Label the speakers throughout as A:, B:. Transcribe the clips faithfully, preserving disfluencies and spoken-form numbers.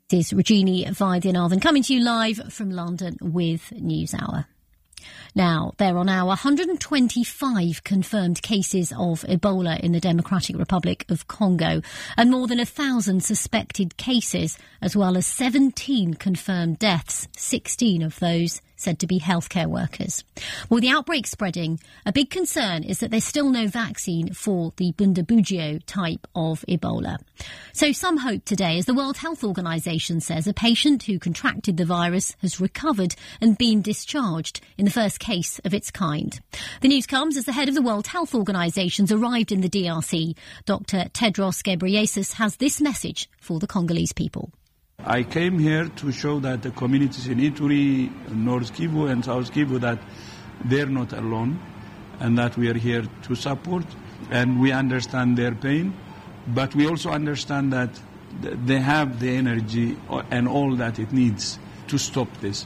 A: This is Regina Vaidyanathan coming to you live from London with NewsHour. Now, there are now one hundred twenty-five confirmed cases of Ebola in the Democratic Republic of Congo and more than a thousand suspected cases, as well as seventeen confirmed deaths, sixteen of those said to be healthcare workers. With the outbreak spreading, a big concern is that there's still no vaccine for the Bundibugyo type of Ebola. So some hope today, as the World Health Organization says a patient who contracted the virus has recovered and been discharged in the first case of its kind. The news comes as the head of the World Health Organization's arrived in the D R C. Doctor Tedros Ghebreyesus has this message for the Congolese people.
B: I came here to show that the communities in Ituri, North Kivu and South Kivu, that they're not alone and that we are here to support, and we understand their pain, but we also understand that they have the energy and all that it needs to stop this.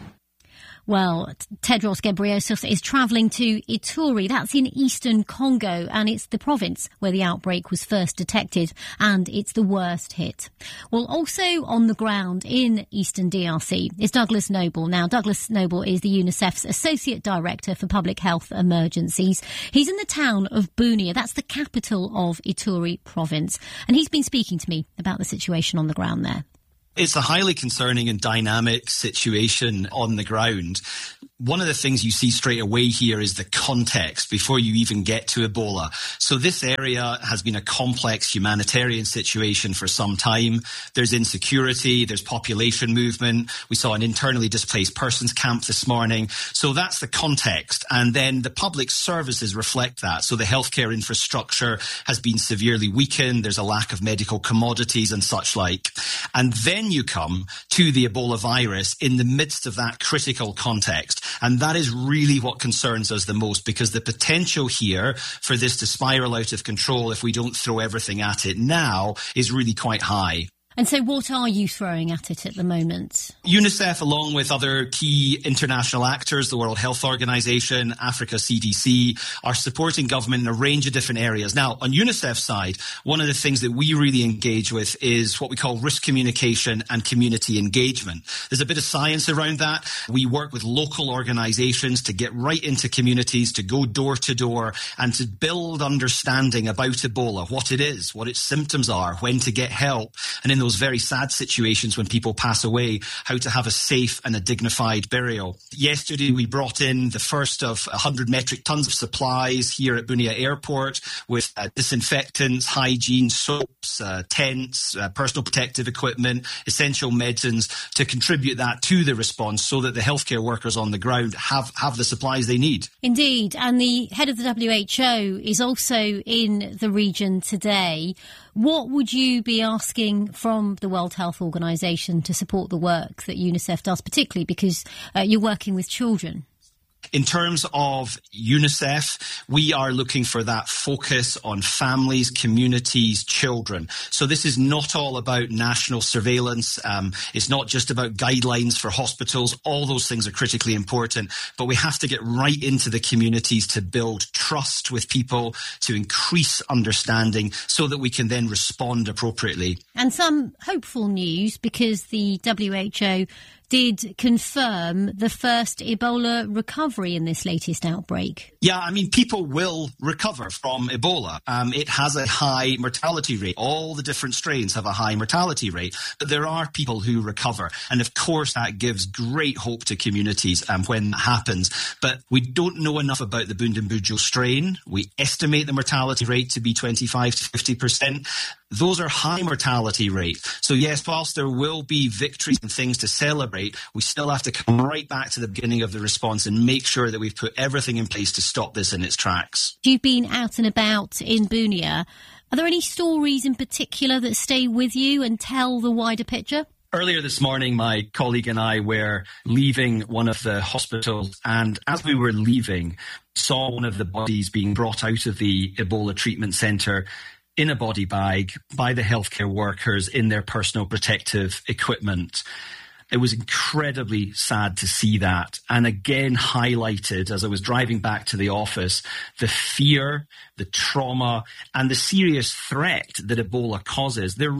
A: Well, Tedros Ghebreyesus is travelling to Ituri. That's in eastern Congo, and it's the province where the outbreak was first detected, and it's the worst hit. Well, also on the ground in eastern D R C is Douglas Noble. Now, Douglas Noble is the UNICEF's Associate Director for Public Health Emergencies. He's in the town of Bunia. That's the capital of Ituri province. And he's been speaking to me about the situation on the ground there.
C: It's a highly concerning and dynamic situation on the ground. One of the things you see straight away here is the context before you even get to Ebola. So this area has been a complex humanitarian situation for some time. There's insecurity, there's population movement. We saw an internally displaced persons camp this morning. So that's the context. And then the public services reflect that. So the healthcare infrastructure has been severely weakened. There's a lack of medical commodities and such like. And then you come to the Ebola virus in the midst of that critical context. And that is really what concerns us the most, because the potential here for this to spiral out of control if we don't throw everything at it now is really quite high.
A: And so what are you throwing at it at the moment?
C: UNICEF, along with other key international actors, the World Health Organization, Africa C D C, are supporting government in a range of different areas. Now, on UNICEF's side, one of the things that we really engage with is what we call risk communication and community engagement. There's a bit of science around that. We work with local organizations to get right into communities, to go door to door and to build understanding about Ebola, what it is, what its symptoms are, when to get help, and in those very sad situations when people pass away, how to have a safe and a dignified burial. Yesterday, we brought in the first of one hundred metric tons of supplies here at Bunia Airport with uh, disinfectants, hygiene, soaps, uh, tents, uh, personal protective equipment, essential medicines to contribute that to the response so that the healthcare workers on the ground have, have the supplies they need.
A: Indeed. And the head of the W H O is also in the region today. What would you be asking from the World Health Organization to support the work that UNICEF does, particularly because uh, you're working with children?
C: In terms of UNICEF, we are looking for that focus on families, communities, children. So this is not all about national surveillance. Um, it's not just about guidelines for hospitals. All those things are critically important. But we have to get right into the communities to build trust with people, to increase understanding so that we can then respond appropriately.
A: And some hopeful news, because the W H O did confirm the first Ebola recovery in this latest outbreak.
C: Yeah, I mean, people will recover from Ebola. Um, it has a high mortality rate. All the different strains have a high mortality rate, but there are people who recover. And of course, that gives great hope to communities um, when that happens. But we don't know enough about the Bundibugyo strain. We estimate the mortality rate to be twenty-five to fifty percent. Those are high mortality rates. So yes, whilst there will be victories and things to celebrate, we still have to come right back to the beginning of the response and make sure that we've put everything in place to stop this in its tracks.
A: You've been out and about in Bunia. Are there any stories in particular that stay with you and tell the wider picture?
C: Earlier this morning, my colleague and I were leaving one of the hospitals, and as we were leaving, saw one of the bodies being brought out of the Ebola treatment centre in a body bag by the healthcare workers in their personal protective equipment. It was incredibly sad to see that, and again highlighted as I was driving back to the office the fear, the trauma and the serious threat that Ebola causes. There really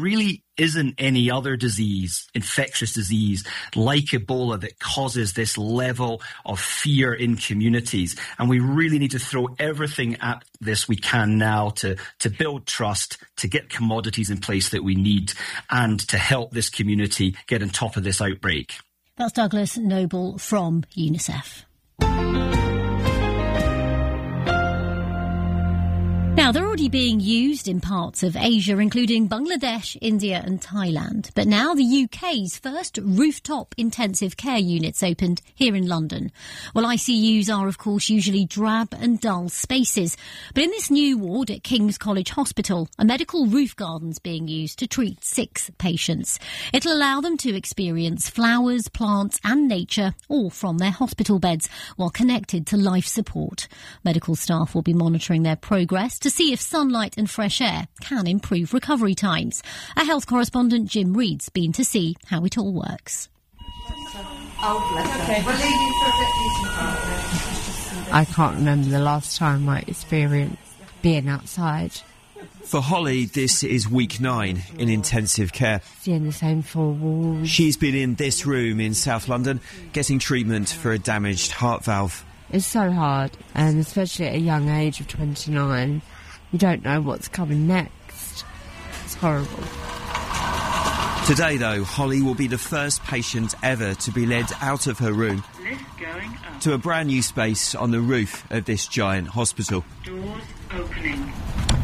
C: isn't any other disease, infectious disease, like Ebola that causes this level of fear in communities. And we really need to throw everything at this we can now to, to build trust, to get commodities in place that we need, and to help this community get on top of this outbreak.
A: That's Douglas Noble from UNICEF. Now, they're already being used in parts of Asia, including Bangladesh, India and Thailand. But now the U K's first rooftop intensive care units opened here in London. Well, I C Us are, of course, usually drab and dull spaces. But in this new ward at King's College Hospital, a medical roof garden's being used to treat six patients. It'll allow them to experience flowers, plants and nature, all from their hospital beds, while connected to life support. Medical staff will be monitoring their progress to see if sunlight and fresh air can improve recovery times. Our health correspondent Jim Reed's been to see how it all works.
D: I can't remember the last time I experienced being outside.
E: For Holly, this is week nine in intensive care.
D: Seeing the same four walls.
E: She's been in this room in South London getting treatment for a damaged heart valve.
D: It's so hard, and especially at a young age of twenty-nine, you don't know what's coming next. It's horrible.
E: Today, though, Holly will be the first patient ever to be led out of her room to a brand new space on the roof of this giant hospital.
F: Doors opening.